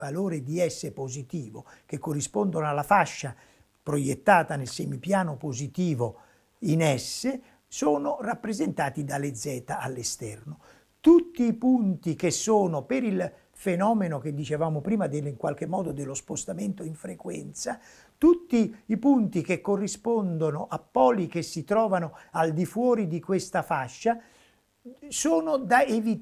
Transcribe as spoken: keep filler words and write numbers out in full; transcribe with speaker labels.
Speaker 1: valore di S positivo, che corrispondono alla fascia proiettata nel semipiano positivo in S, sono rappresentati dalle Z all'esterno. Tutti i punti che sono per il fenomeno che dicevamo prima, del, in qualche modo dello spostamento in frequenza, tutti i punti che corrispondono a poli che si trovano al di fuori di questa fascia sono da evitare.